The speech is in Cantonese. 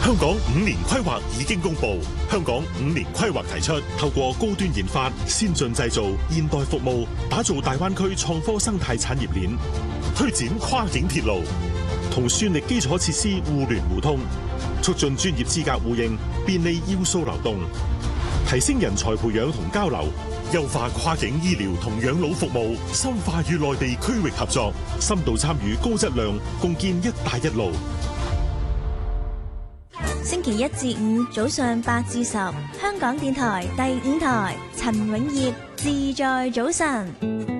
香港5年規劃已經公布，香港5年規劃提出，透過高端研發、先進製造、現代服務，打造大灣區創科生態產業鏈，推展跨境鐵路，同算力基礎設施互聯互通，促進專業資格互認，便利要素流動，提升人才培養同交流，優化跨境醫療同養老服務，深化與內地區域合作，深度參與高質量，共建一帶一路。 星期一至五早上8至10，香港電台第5台，陳永業自在早晨。